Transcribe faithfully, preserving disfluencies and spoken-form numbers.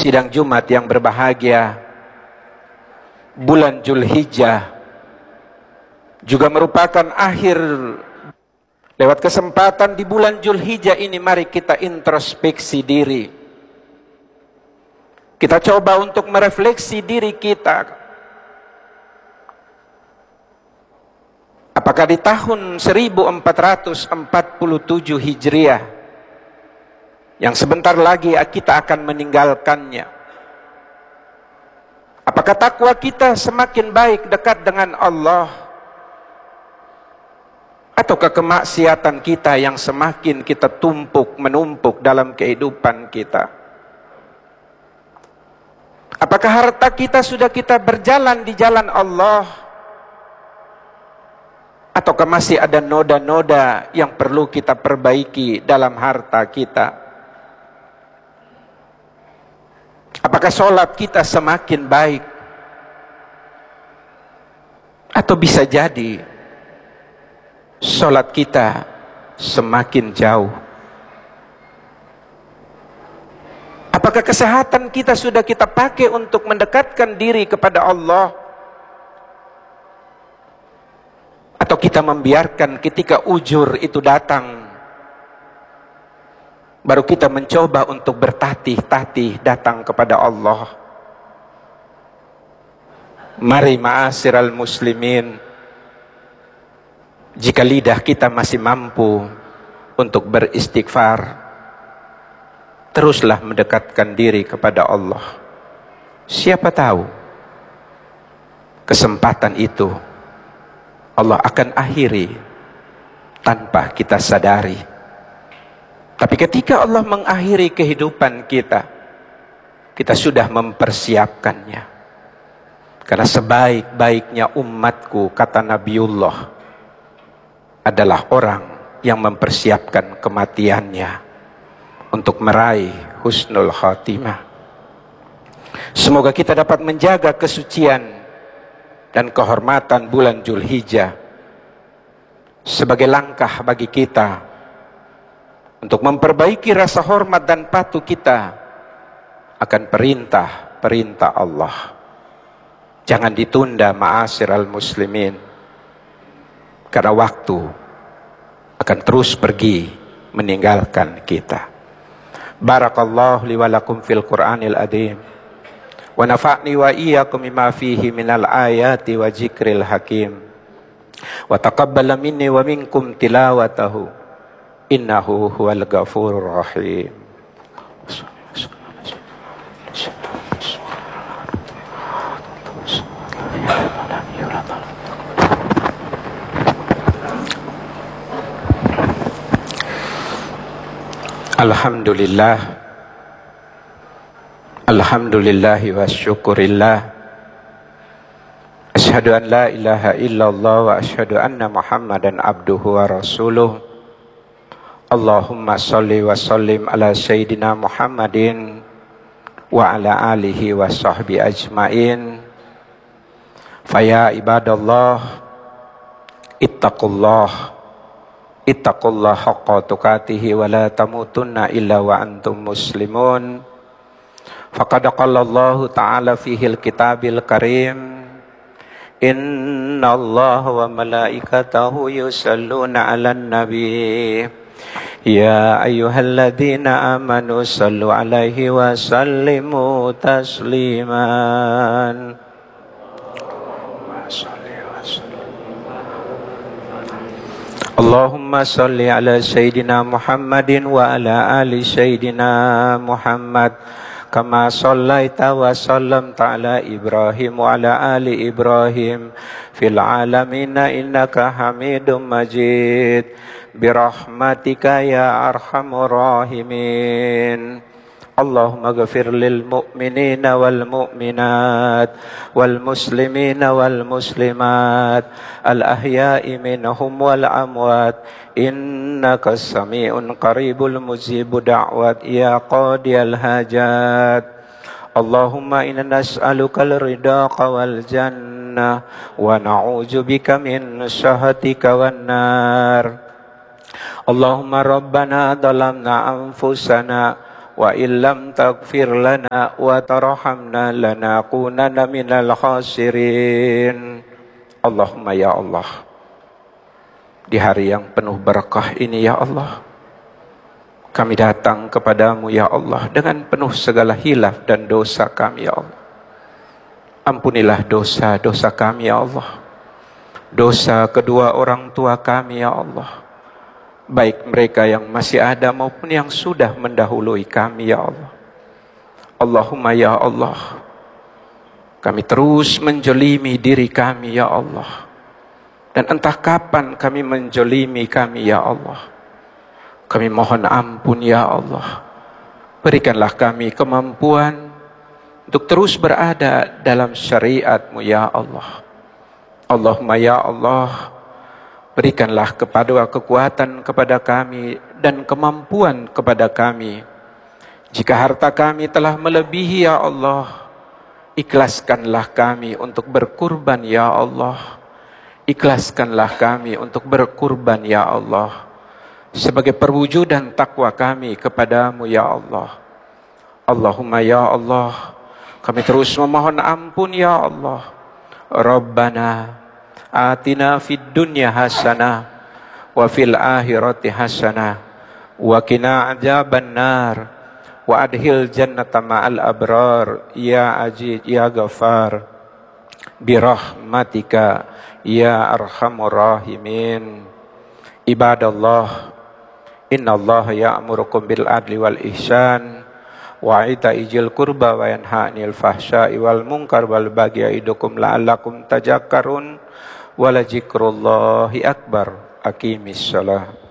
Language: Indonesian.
sidang Jumat yang berbahagia, bulan Zulhijjah juga merupakan akhir. Lewat kesempatan di bulan Zulhijjah ini, mari kita introspeksi diri. Kita coba untuk merefleksi diri kita. Apakah di tahun seribu empat ratus empat puluh tujuh Hijriah, yang sebentar lagi kita akan meninggalkannya, apakah takwa kita semakin baik dekat dengan Allah, ataukah kemaksiatan kita yang semakin kita tumpuk menumpuk dalam kehidupan kita? Apakah harta kita sudah kita berjalan di jalan Allah, ataukah masih ada noda-noda yang perlu kita perbaiki dalam harta kita? Apakah sholat kita semakin baik, atau bisa jadi sholat kita semakin jauh? Apakah kesehatan kita sudah kita pakai untuk mendekatkan diri kepada Allah, atau kita membiarkan ketika ujur itu datang, baru kita mencoba untuk bertatih-tatih datang kepada Allah? Mari ma'asyiral muslimin, jika lidah kita masih mampu untuk beristighfar, teruslah mendekatkan diri kepada Allah. Siapa tahu kesempatan itu Allah akan akhiri tanpa kita sadari. Tapi ketika Allah mengakhiri kehidupan kita, kita sudah mempersiapkannya. Karena sebaik-baiknya umatku, kata Nabiullah, adalah orang yang mempersiapkan kematiannya untuk meraih husnul khatimah. Semoga kita dapat menjaga kesucian dan kehormatan bulan Zulhijjah sebagai langkah bagi kita untuk memperbaiki rasa hormat dan patuh kita akan perintah-perintah Allah. Jangan ditunda ma'asyiral muslimin, karena waktu akan terus pergi meninggalkan kita. Barakallahu li wa lakum fil Qur'anil adzim, wa nafa'ni wa iyyakum bima fihi minal ayati wa dzikril hakim, wa taqabbala minni wa minkum tilawatahu innahu huwal ghafurur rahim. Alhamdulillah, alhamdulillahi wa syukurillah, asyhadu an la ilaha illallah wa asyhadu anna muhammadan abduhu wa rasuluh. Allahumma salli wa sallim ala sayyidina Muhammadin wa ala alihi wa sahbi ajmain. Faya ibadallah, ittaqullah ittaqullah haqqa tuqatihi wa la tamutunna illa wa antum muslimun. Faqad qala Allah ta'ala fihil kitabil karim, inna Allah wa malaikatahu yusalluna 'alan nabi ya ayyuhalladzina amanu sallu 'alaihi wa sallimu tasliman. Allahumma salli ala sayyidina Muhammadin wa ala ali sayyidina Muhammad kama sallaita wa sallamta ala Ibrahim wa ala ali Ibrahim fil alamina innaka Hamidum Majid birahmatika ya arhamur rahimin. Allahumma ghafir lil mu'minina wal mu'minat wal muslimina wal muslimat al ahya'i minhum wal amwat innaka sami'un qaribul mujibu da'wat ya qadiyal hajat. Allahumma inna nas'aluka al-ridaqa wal jannah wa na'udzu bika min syahatika wan nar. Allahumma rabbana dhalamna anfusana wa illam taghfir lana wa tarhamna lanakunanna minal khasirin. Allahumma ya Allah, di hari yang penuh berkah ini ya Allah, kami datang kepadamu ya Allah dengan penuh segala hilaf dan dosa kami ya Allah. Ampunilah dosa-dosa kami ya Allah, dosa kedua orang tua kami ya Allah, baik mereka yang masih ada maupun yang sudah mendahului kami ya Allah. Allahumma ya Allah, kami terus menjolimi diri kami ya Allah, dan entah kapan kami menjolimi kami ya Allah. Kami mohon ampun ya Allah, berikanlah kami kemampuan untuk terus berada dalam syariat-Mu ya Allah. Allahumma ya Allah, berikanlah kepada kekuatan kepada kami dan kemampuan kepada kami. Jika harta kami telah melebihi ya Allah, ikhlaskanlah kami untuk berkurban ya Allah. Ikhlaskanlah kami untuk berkurban ya Allah, sebagai perwujudan takwa kami kepadamu ya Allah. Allahumma ya Allah, kami terus memohon ampun ya Allah. Rabbana atina fid dunya hasanah wa fil akhirati hasanah wa qina adzaban nar wa adhil jannata ma'al abrar ya aziz ya ghafar birahmatika ya arhamur rahimin. Ibadallah, innallaha ya'murukum bil adli wal ihsan wa ita'izil qurba wa yanha 'anil fahsya'i wal munkar wal baghi ya'idukum la'allakum tadhakkarun wa la dzikrullahi akbar. Aqimis shalah.